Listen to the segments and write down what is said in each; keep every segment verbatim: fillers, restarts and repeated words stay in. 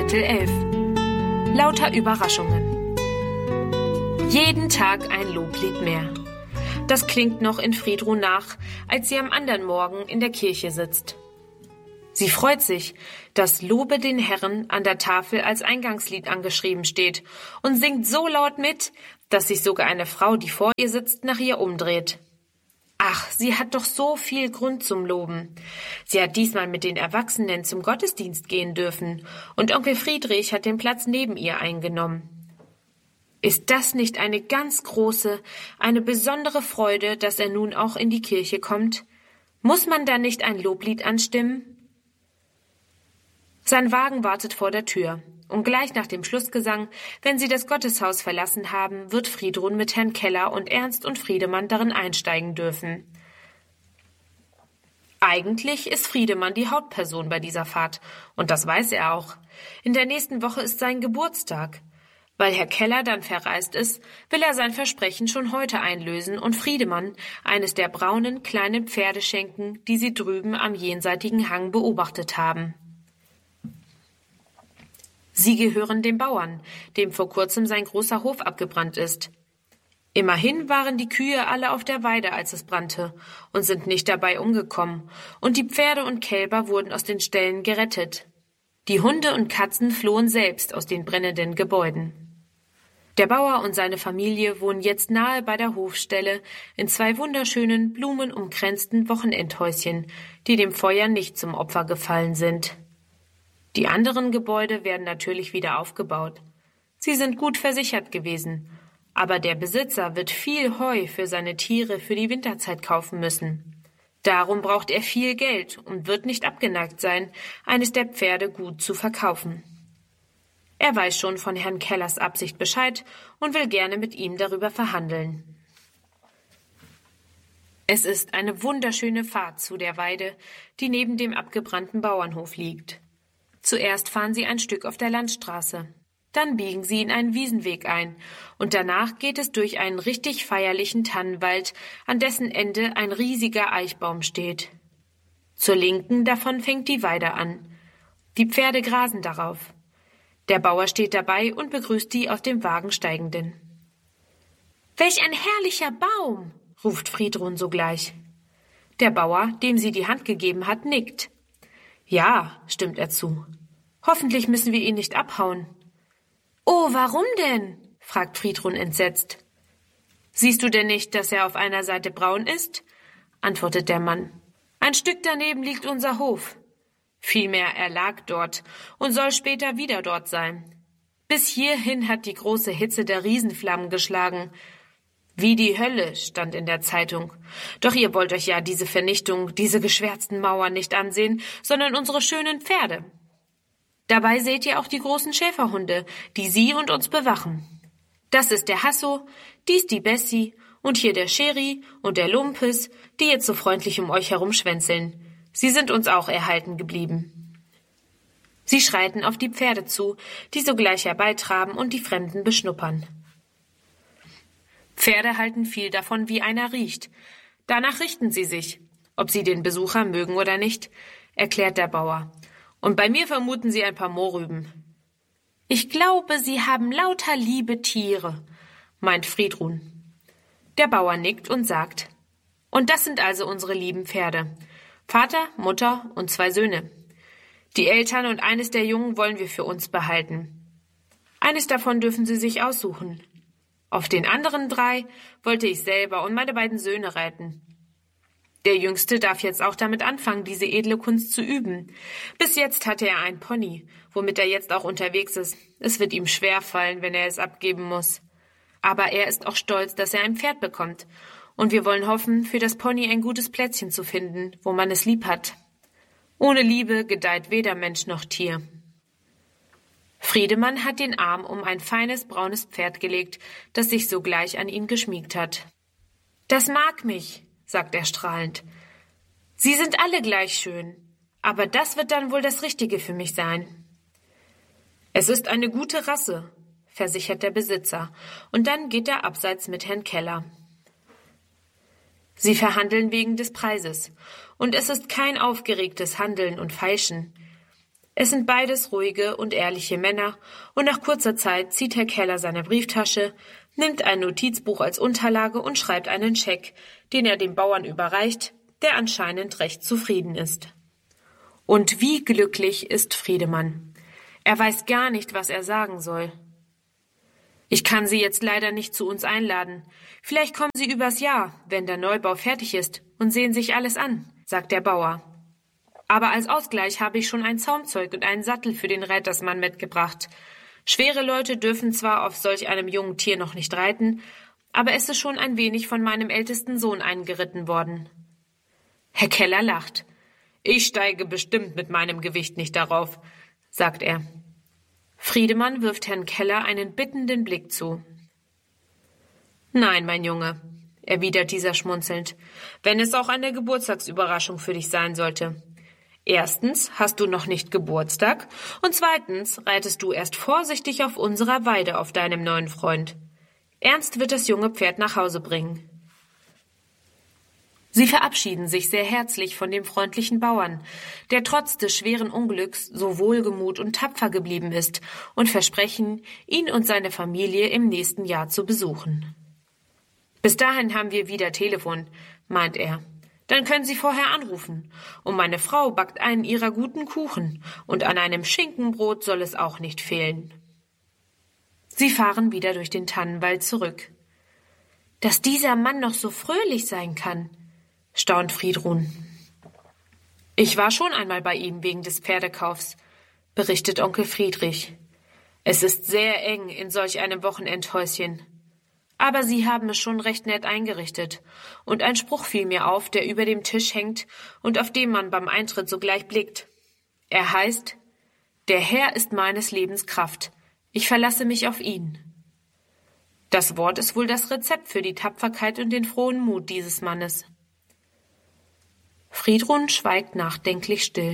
Kapitel elf. Lauter Überraschungen. Jeden Tag ein Loblied mehr. Das klingt noch in Friedrun nach, als sie am anderen Morgen in der Kirche sitzt. Sie freut sich, dass Lobe den Herrn an der Tafel als Eingangslied angeschrieben steht und singt so laut mit, dass sich sogar eine Frau, die vor ihr sitzt, nach ihr umdreht. Ach, sie hat doch so viel Grund zum Loben. Sie hat diesmal mit den Erwachsenen zum Gottesdienst gehen dürfen und Onkel Friedrich hat den Platz neben ihr eingenommen. Ist das nicht eine ganz große, eine besondere Freude, dass er nun auch in die Kirche kommt? Muss man da nicht ein Loblied anstimmen? Sein Wagen wartet vor der Tür, und gleich nach dem Schlussgesang, wenn sie das Gotteshaus verlassen haben, wird Friedrun mit Herrn Keller und Ernst und Friedemann darin einsteigen dürfen. Eigentlich ist Friedemann die Hauptperson bei dieser Fahrt, und das weiß er auch. In der nächsten Woche ist sein Geburtstag. Weil Herr Keller dann verreist ist, will er sein Versprechen schon heute einlösen und Friedemann eines der braunen kleinen Pferde schenken, die sie drüben am jenseitigen Hang beobachtet haben. Sie gehören dem Bauern, dem vor kurzem sein großer Hof abgebrannt ist. Immerhin waren die Kühe alle auf der Weide, als es brannte, und sind nicht dabei umgekommen, und die Pferde und Kälber wurden aus den Ställen gerettet. Die Hunde und Katzen flohen selbst aus den brennenden Gebäuden. Der Bauer und seine Familie wohnen jetzt nahe bei der Hofstelle in zwei wunderschönen, blumenumkränzten Wochenendhäuschen, die dem Feuer nicht zum Opfer gefallen sind. Die anderen Gebäude werden natürlich wieder aufgebaut. Sie sind gut versichert gewesen, aber der Besitzer wird viel Heu für seine Tiere für die Winterzeit kaufen müssen. Darum braucht er viel Geld und wird nicht abgeneigt sein, eines der Pferde gut zu verkaufen. Er weiß schon von Herrn Kellers Absicht Bescheid und will gerne mit ihm darüber verhandeln. Es ist eine wunderschöne Fahrt zu der Weide, die neben dem abgebrannten Bauernhof liegt. Zuerst fahren sie ein Stück auf der Landstraße. Dann biegen sie in einen Wiesenweg ein und danach geht es durch einen richtig feierlichen Tannenwald, an dessen Ende ein riesiger Eichbaum steht. Zur Linken davon fängt die Weide an. Die Pferde grasen darauf. Der Bauer steht dabei und begrüßt die aus dem Wagen Steigenden. »Welch ein herrlicher Baum«, ruft Friedrun sogleich. Der Bauer, dem sie die Hand gegeben hat, nickt. »Ja«, stimmt er zu. »Hoffentlich müssen wir ihn nicht abhauen.« »Oh, warum denn?« fragt Friedrun entsetzt. »Siehst du denn nicht, dass er auf einer Seite braun ist?« antwortet der Mann. »Ein Stück daneben liegt unser Hof. Vielmehr, er lag dort und soll später wieder dort sein. Bis hierhin hat die große Hitze der Riesenflammen geschlagen. Wie die Hölle, stand in der Zeitung. Doch ihr wollt euch ja diese Vernichtung, diese geschwärzten Mauern nicht ansehen, sondern unsere schönen Pferde. Dabei seht ihr auch die großen Schäferhunde, die sie und uns bewachen. Das ist der Hasso, dies die Bessie und hier der Scheri und der Lumpes, die jetzt so freundlich um euch herumschwänzeln. Sie sind uns auch erhalten geblieben.« Sie schreiten auf die Pferde zu, die sogleich herbeitraben und die Fremden beschnuppern. Pferde halten viel davon, wie einer riecht. Danach richten sie sich, ob sie den Besucher mögen oder nicht, erklärt der Bauer. Und bei mir vermuten sie ein paar Mohrrüben. »Ich glaube, sie haben lauter liebe Tiere«, meint Friedrun. Der Bauer nickt und sagt, »Und das sind also unsere lieben Pferde. Vater, Mutter und zwei Söhne. Die Eltern und eines der Jungen wollen wir für uns behalten. Eines davon dürfen sie sich aussuchen. Auf den anderen drei wollte ich selber und meine beiden Söhne reiten. Der Jüngste darf jetzt auch damit anfangen, diese edle Kunst zu üben. Bis jetzt hatte er ein Pony, womit er jetzt auch unterwegs ist. Es wird ihm schwerfallen, wenn er es abgeben muss. Aber er ist auch stolz, dass er ein Pferd bekommt. Und wir wollen hoffen, für das Pony ein gutes Plätzchen zu finden, wo man es lieb hat. Ohne Liebe gedeiht weder Mensch noch Tier.« Friedemann hat den Arm um ein feines braunes Pferd gelegt, das sich sogleich an ihn geschmiegt hat. »Das mag mich«, sagt er strahlend. »Sie sind alle gleich schön, aber das wird dann wohl das Richtige für mich sein.« »Es ist eine gute Rasse«, versichert der Besitzer, und dann geht er abseits mit Herrn Keller. Sie verhandeln wegen des Preises, und es ist kein aufgeregtes Handeln und Feilschen. Es sind beides ruhige und ehrliche Männer, und nach kurzer Zeit zieht Herr Keller seine Brieftasche, nimmt ein Notizbuch als Unterlage und schreibt einen Scheck, den er dem Bauern überreicht, der anscheinend recht zufrieden ist. Und wie glücklich ist Friedemann. Er weiß gar nicht, was er sagen soll. »Ich kann Sie jetzt leider nicht zu uns einladen. Vielleicht kommen Sie übers Jahr, wenn der Neubau fertig ist, und sehen sich alles an«, sagt der Bauer. »Aber als Ausgleich habe ich schon ein Zaumzeug und einen Sattel für den Reitersmann mitgebracht. Schwere Leute dürfen zwar auf solch einem jungen Tier noch nicht reiten, aber es ist schon ein wenig von meinem ältesten Sohn eingeritten worden.« Herr Keller lacht. »Ich steige bestimmt mit meinem Gewicht nicht darauf«, sagt er. Friedemann wirft Herrn Keller einen bittenden Blick zu. »Nein, mein Junge«, erwidert dieser schmunzelnd, »wenn es auch eine Geburtstagsüberraschung für dich sein sollte. Erstens hast du noch nicht Geburtstag und zweitens reitest du erst vorsichtig auf unserer Weide auf deinem neuen Freund. Ernst wird das junge Pferd nach Hause bringen.« Sie verabschieden sich sehr herzlich von dem freundlichen Bauern, der trotz des schweren Unglücks so wohlgemut und tapfer geblieben ist, und versprechen, ihn und seine Familie im nächsten Jahr zu besuchen. »Bis dahin haben wir wieder Telefon«, meint er. »Dann können Sie vorher anrufen. Und meine Frau backt einen ihrer guten Kuchen, und an einem Schinkenbrot soll es auch nicht fehlen.« Sie fahren wieder durch den Tannenwald zurück. »Dass dieser Mann noch so fröhlich sein kann«, staunt Friedrun. »Ich war schon einmal bei ihm wegen des Pferdekaufs«, berichtet Onkel Friedrich. »Es ist sehr eng in solch einem Wochenendhäuschen. Aber Sie haben es schon recht nett eingerichtet, und ein Spruch fiel mir auf, der über dem Tisch hängt und auf dem man beim Eintritt sogleich blickt. Er heißt: »Der Herr ist meines Lebens Kraft. Ich verlasse mich auf ihn.« Das Wort ist wohl das Rezept für die Tapferkeit und den frohen Mut dieses Mannes. Friedrun schweigt nachdenklich still.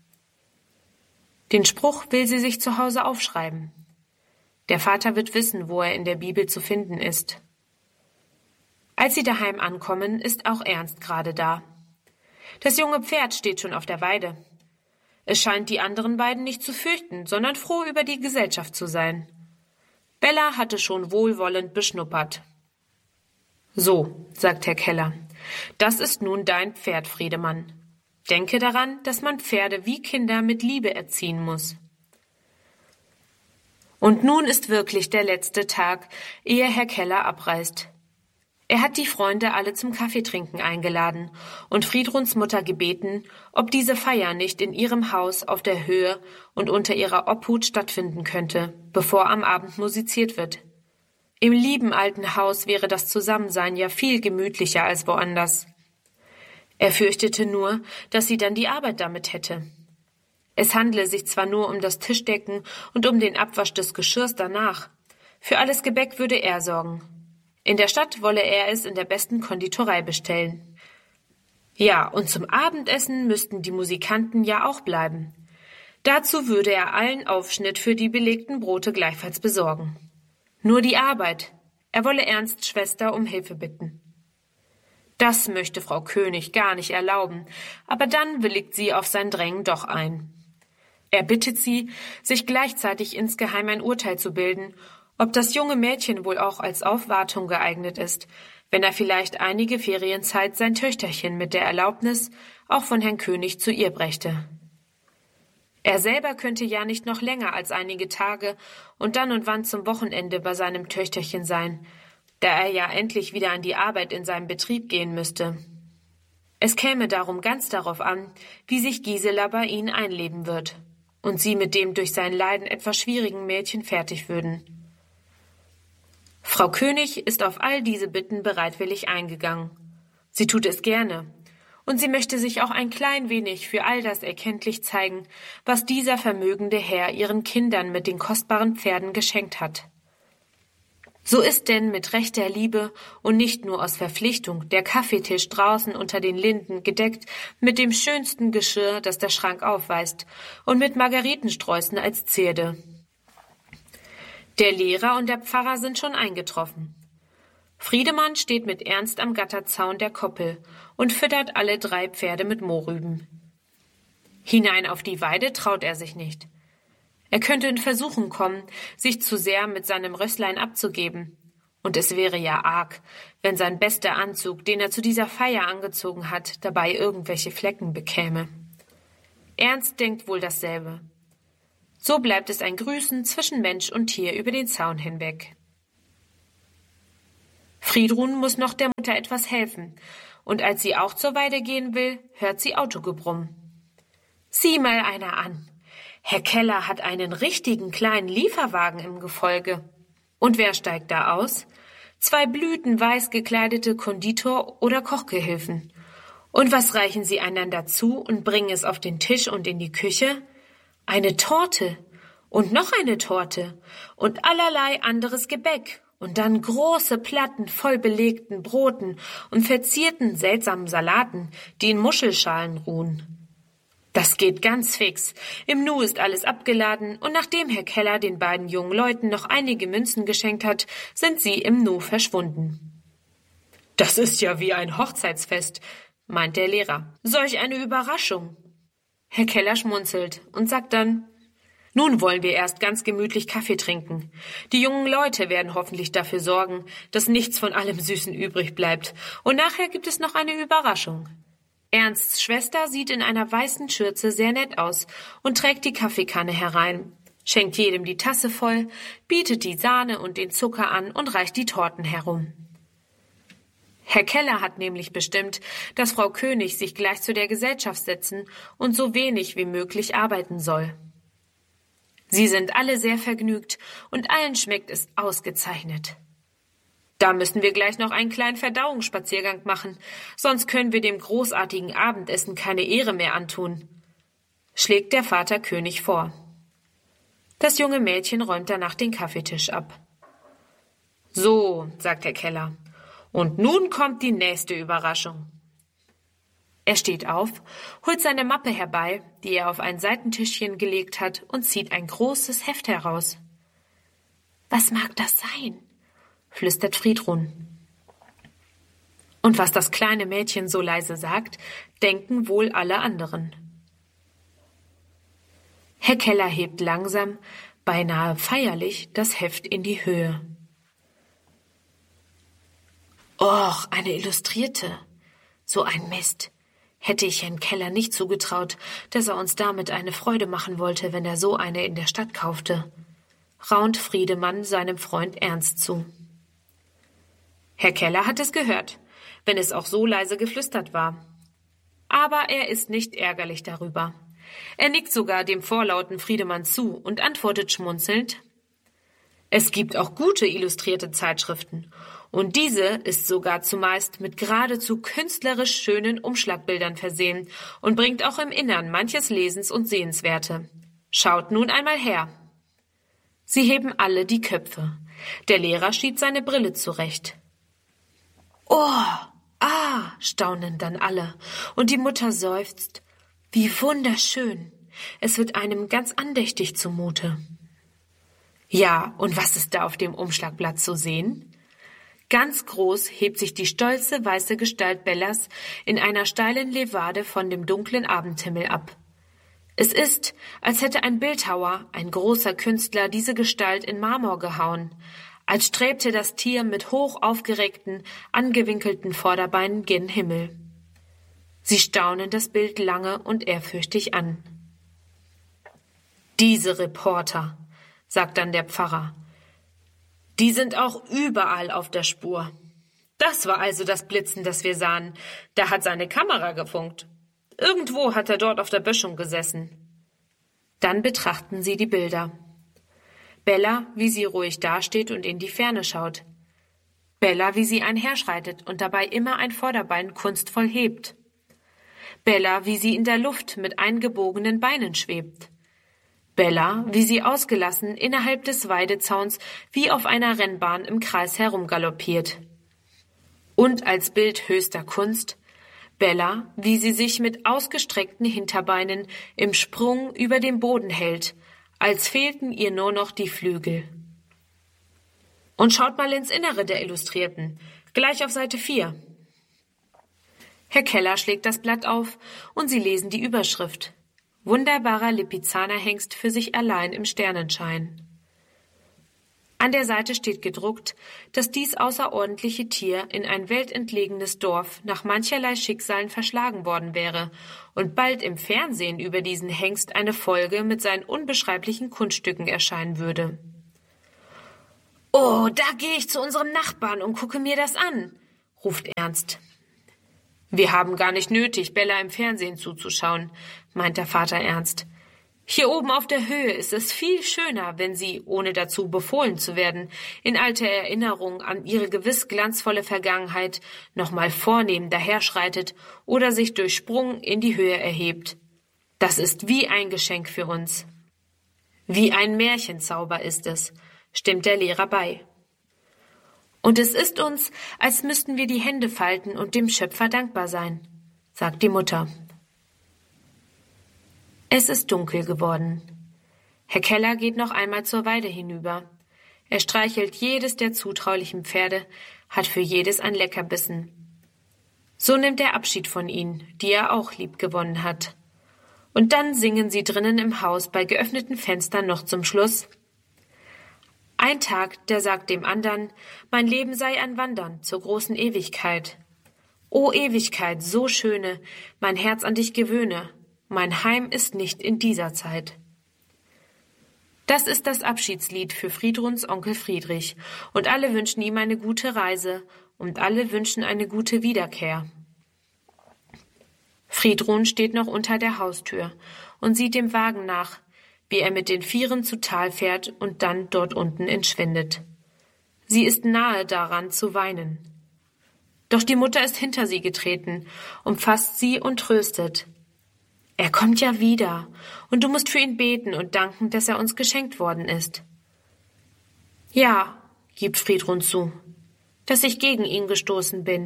Den Spruch will sie sich zu Hause aufschreiben. Der Vater wird wissen, wo er in der Bibel zu finden ist. Als sie daheim ankommen, ist auch Ernst gerade da. Das junge Pferd steht schon auf der Weide. Es scheint die anderen beiden nicht zu fürchten, sondern froh über die Gesellschaft zu sein. Bella hatte schon wohlwollend beschnuppert. »So«, sagt Herr Keller, »das ist nun dein Pferd, Friedemann. Denke daran, dass man Pferde wie Kinder mit Liebe erziehen muss.« Und nun ist wirklich der letzte Tag, ehe Herr Keller abreist. Er hat die Freunde alle zum Kaffeetrinken eingeladen und Friedruns Mutter gebeten, ob diese Feier nicht in ihrem Haus auf der Höhe und unter ihrer Obhut stattfinden könnte, bevor am Abend musiziert wird. Im lieben alten Haus wäre das Zusammensein ja viel gemütlicher als woanders. Er fürchtete nur, dass sie dann die Arbeit damit hätte. Es handle sich zwar nur um das Tischdecken und um den Abwasch des Geschirrs danach. Für alles Gebäck würde er sorgen. In der Stadt wolle er es in der besten Konditorei bestellen. Ja, und zum Abendessen müssten die Musikanten ja auch bleiben. Dazu würde er allen Aufschnitt für die belegten Brote gleichfalls besorgen. Nur die Arbeit. Er wolle Ernsts Schwester um Hilfe bitten. Das möchte Frau König gar nicht erlauben, aber dann willigt sie auf sein Drängen doch ein. Er bittet sie, sich gleichzeitig insgeheim ein Urteil zu bilden, ob das junge Mädchen wohl auch als Aufwartung geeignet ist, wenn er vielleicht einige Ferienzeit sein Töchterchen mit der Erlaubnis auch von Herrn König zu ihr brächte. Er selber könnte ja nicht noch länger als einige Tage und dann und wann zum Wochenende bei seinem Töchterchen sein, da er ja endlich wieder an die Arbeit in seinem Betrieb gehen müsste. Es käme darum ganz darauf an, wie sich Gisela bei ihnen einleben wird und sie mit dem durch sein Leiden etwas schwierigen Mädchen fertig würden. Frau König ist auf all diese Bitten bereitwillig eingegangen. Sie tut es gerne. Und sie möchte sich auch ein klein wenig für all das erkenntlich zeigen, was dieser vermögende Herr ihren Kindern mit den kostbaren Pferden geschenkt hat. So ist denn mit rechter Liebe und nicht nur aus Verpflichtung der Kaffeetisch draußen unter den Linden gedeckt mit dem schönsten Geschirr, das der Schrank aufweist, und mit Margaritensträußen als Zierde. Der Lehrer und der Pfarrer sind schon eingetroffen. Friedemann steht mit Ernst am Gatterzaun der Koppel und füttert alle drei Pferde mit Mohrrüben. Hinein auf die Weide traut er sich nicht. Er könnte in Versuchung kommen, sich zu sehr mit seinem Rösslein abzugeben. Und es wäre ja arg, wenn sein bester Anzug, den er zu dieser Feier angezogen hat, dabei irgendwelche Flecken bekäme. Ernst denkt wohl dasselbe. So bleibt es ein Grüßen zwischen Mensch und Tier über den Zaun hinweg. Friedrun muss noch der Mutter etwas helfen, und als sie auch zur Weide gehen will, hört sie Autogebrumm. Sieh mal einer an. Herr Keller hat einen richtigen kleinen Lieferwagen im Gefolge. Und wer steigt da aus? Zwei blütenweiß gekleidete Konditor- oder Kochgehilfen. Und was reichen sie einander zu und bringen es auf den Tisch und in die Küche? Eine Torte und noch eine Torte und allerlei anderes Gebäck und dann große Platten voll belegten Broten und verzierten seltsamen Salaten, die in Muschelschalen ruhen. Das geht ganz fix. Im Nu ist alles abgeladen und nachdem Herr Keller den beiden jungen Leuten noch einige Münzen geschenkt hat, sind sie im Nu verschwunden. Das ist ja wie ein Hochzeitsfest, meint der Lehrer. Solch eine Überraschung. Herr Keller schmunzelt und sagt dann, nun wollen wir erst ganz gemütlich Kaffee trinken. Die jungen Leute werden hoffentlich dafür sorgen, dass nichts von allem Süßen übrig bleibt. Und nachher gibt es noch eine Überraschung. Ernsts Schwester sieht in einer weißen Schürze sehr nett aus und trägt die Kaffeekanne herein, schenkt jedem die Tasse voll, bietet die Sahne und den Zucker an und reicht die Torten herum. Herr Keller hat nämlich bestimmt, dass Frau König sich gleich zu der Gesellschaft setzen und so wenig wie möglich arbeiten soll. Sie sind alle sehr vergnügt und allen schmeckt es ausgezeichnet. Da müssen wir gleich noch einen kleinen Verdauungsspaziergang machen, sonst können wir dem großartigen Abendessen keine Ehre mehr antun, schlägt der Vater König vor. Das junge Mädchen räumt danach den Kaffeetisch ab. So, sagt Herr Keller, und nun kommt die nächste Überraschung. Er steht auf, holt seine Mappe herbei, die er auf ein Seitentischchen gelegt hat, und zieht ein großes Heft heraus. Was mag das sein? Flüstert Friedrun. Und was das kleine Mädchen so leise sagt, denken wohl alle anderen. Herr Keller hebt langsam, beinahe feierlich, das Heft in die Höhe. Och, eine Illustrierte. So ein Mist. Hätte ich Herrn Keller nicht zugetraut, dass er uns damit eine Freude machen wollte, wenn er so eine in der Stadt kaufte, raunt Friedemann seinem Freund Ernst zu. Herr Keller hat es gehört, wenn es auch so leise geflüstert war. Aber er ist nicht ärgerlich darüber. Er nickt sogar dem vorlauten Friedemann zu und antwortet schmunzelnd, es gibt auch gute illustrierte Zeitschriften, und diese ist sogar zumeist mit geradezu künstlerisch schönen Umschlagbildern versehen und bringt auch im Innern manches Lesens- und Sehenswerte. Schaut nun einmal her. Sie heben alle die Köpfe. Der Lehrer schiebt seine Brille zurecht. Oh, ah, staunen dann alle, und die Mutter seufzt, wie wunderschön, es wird einem ganz andächtig zumute. Ja, und was ist da auf dem Umschlagblatt zu sehen? Ganz groß hebt sich die stolze weiße Gestalt Bellas in einer steilen Levade von dem dunklen Abendhimmel ab. Es ist, als hätte ein Bildhauer, ein großer Künstler, diese Gestalt in Marmor gehauen, als strebte das Tier mit hoch aufgereckten, angewinkelten Vorderbeinen gen Himmel. Sie staunen das Bild lange und ehrfürchtig an. Diese Reporter, sagt dann der Pfarrer, die sind auch überall auf der Spur. Das war also das Blitzen, das wir sahen. Da hat seine Kamera gefunkt. Irgendwo hat er dort auf der Böschung gesessen. Dann betrachten sie die Bilder. Bella, wie sie ruhig dasteht und in die Ferne schaut. Bella, wie sie einherschreitet und dabei immer ein Vorderbein kunstvoll hebt. Bella, wie sie in der Luft mit eingebogenen Beinen schwebt. Bella, wie sie ausgelassen innerhalb des Weidezauns wie auf einer Rennbahn im Kreis herumgaloppiert. Und als Bild höchster Kunst, Bella, wie sie sich mit ausgestreckten Hinterbeinen im Sprung über dem Boden hält, als fehlten ihr nur noch die Flügel. Und schaut mal ins Innere der Illustrierten, gleich auf Seite vier. Herr Keller schlägt das Blatt auf und sie lesen die Überschrift. Wunderbarer Lipizzaner-Hengst für sich allein im Sternenschein. An der Seite steht gedruckt, dass dies außerordentliche Tier in ein weltentlegenes Dorf nach mancherlei Schicksalen verschlagen worden wäre und bald im Fernsehen über diesen Hengst eine Folge mit seinen unbeschreiblichen Kunststücken erscheinen würde. »Oh, da gehe ich zu unserem Nachbarn und gucke mir das an«, ruft Ernst. »Wir haben gar nicht nötig, Bella im Fernsehen zuzuschauen«, meint der Vater Ernst. »Hier oben auf der Höhe ist es viel schöner, wenn sie, ohne dazu befohlen zu werden, in alter Erinnerung an ihre gewiss glanzvolle Vergangenheit nochmal vornehm daherschreitet oder sich durch Sprung in die Höhe erhebt. Das ist wie ein Geschenk für uns.« »Wie ein Märchenzauber ist es«, stimmt der Lehrer bei. »Und es ist uns, als müssten wir die Hände falten und dem Schöpfer dankbar sein«, sagt die Mutter. Es ist dunkel geworden. Herr Keller geht noch einmal zur Weide hinüber. Er streichelt jedes der zutraulichen Pferde, hat für jedes ein Leckerbissen. So nimmt er Abschied von ihnen, die er auch liebgewonnen hat. Und dann singen sie drinnen im Haus bei geöffneten Fenstern noch zum Schluss: Ein Tag, der sagt dem andern, mein Leben sei ein Wandern zur großen Ewigkeit. O Ewigkeit, so schöne, mein Herz an dich gewöhne, mein Heim ist nicht in dieser Zeit. Das ist das Abschiedslied für Friedruns Onkel Friedrich, und alle wünschen ihm eine gute Reise, und alle wünschen eine gute Wiederkehr. Friedrun steht noch unter der Haustür und sieht dem Wagen nach, wie er mit den Vieren zu Tal fährt und dann dort unten entschwindet. Sie ist nahe daran zu weinen. Doch die Mutter ist hinter sie getreten, umfasst sie und tröstet. Er kommt ja wieder, und du musst für ihn beten und danken, dass er uns geschenkt worden ist. Ja, gibt Friedrun zu, dass ich gegen ihn gestoßen bin.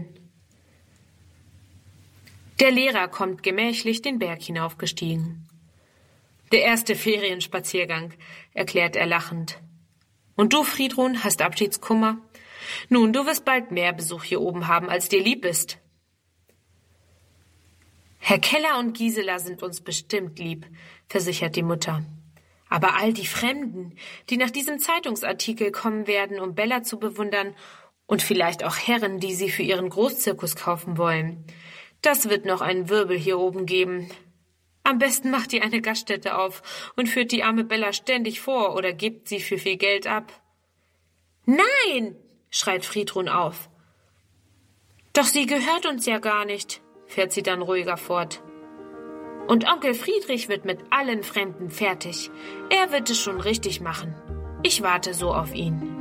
Der Lehrer kommt gemächlich den Berg hinaufgestiegen. Der erste Ferienspaziergang, erklärt er lachend. Und du, Friedrun, hast Abschiedskummer? Nun, du wirst bald mehr Besuch hier oben haben, als dir lieb ist. Herr Keller und Gisela sind uns bestimmt lieb, versichert die Mutter. Aber all die Fremden, die nach diesem Zeitungsartikel kommen werden, um Bella zu bewundern, und vielleicht auch Herren, die sie für ihren Großzirkus kaufen wollen, das wird noch einen Wirbel hier oben geben. Am besten macht ihr eine Gaststätte auf und führt die arme Bella ständig vor oder gebt sie für viel Geld ab. Nein, schreit Friedrun auf. Doch sie gehört uns ja gar nicht, fährt sie dann ruhiger fort. Und Onkel Friedrich wird mit allen Fremden fertig. Er wird es schon richtig machen. Ich warte so auf ihn.